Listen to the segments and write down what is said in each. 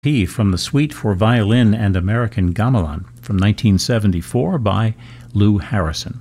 P from the Suite for Violin and American Gamelan from 1974 by Lou Harrison.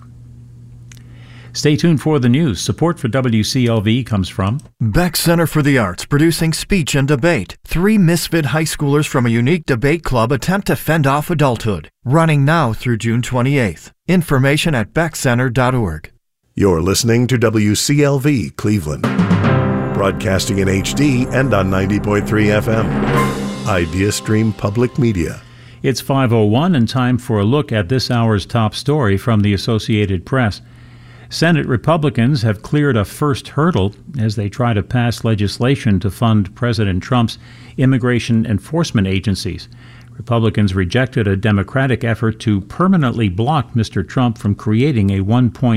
Stay tuned for the news. Support for WCLV comes from Beck Center for the Arts, producing Speech and Debate. 3 misfit high schoolers from a unique debate club attempt to fend off adulthood. Running now through June 28th. Information at beckcenter.org. You're listening to WCLV Cleveland. Broadcasting in HD and on 90.3 FM. IdeaStream Public Media. It's 5:01 and time for a look at this hour's top story from the Associated Press. Senate Republicans have cleared a first hurdle as they try to pass legislation to fund President Trump's immigration enforcement agencies. Republicans rejected a Democratic effort to permanently block Mr. Trump from creating a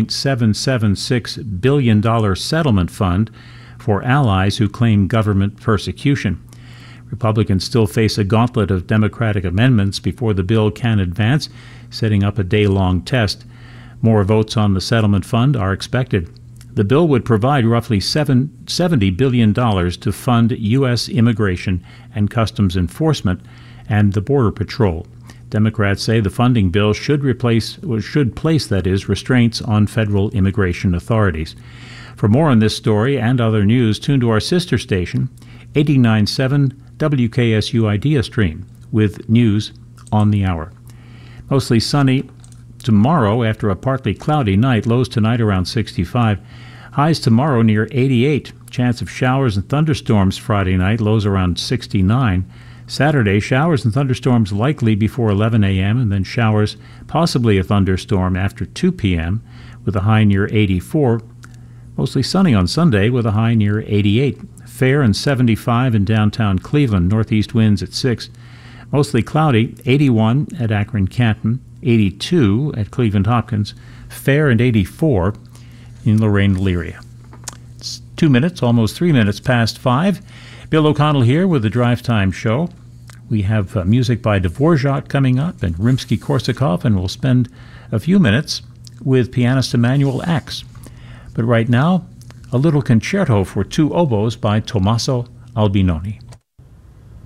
$1.776 billion settlement fund for allies who claim government persecution. Republicans still face a gauntlet of Democratic amendments before the bill can advance, setting up a day-long test. More votes on the settlement fund are expected. The bill would provide roughly $70 billion to fund U.S. immigration and customs enforcement and the Border Patrol. Democrats say the funding bill should place restraints on federal immigration authorities. For more on this story and other news, tune to our sister station, 89.7 WKSU IdeaStream, with news on the hour. Mostly sunny tomorrow after a partly cloudy night. Lows tonight around 65. Highs tomorrow near 88. Chance of showers and thunderstorms Friday night. Lows around 69. Saturday, showers and thunderstorms likely before 11 a.m. and then showers, possibly a thunderstorm after 2 p.m. with a high near 84. Mostly sunny on Sunday with a high near 88. Fair and 75 in downtown Cleveland. Northeast winds at 6. Mostly cloudy, 81 at Akron-Canton, 82 at Cleveland-Hopkins, fair and 84 in Lorain-Elyria. It's 2 minutes, almost 3 minutes past 5. Bill O'Connell here with the Drive Time Show. We have music by Dvorak coming up and Rimsky-Korsakov, and we'll spend a few minutes with pianist Emanuel Ax. But right now, a little concerto for 2 oboes by Tommaso Albinoni.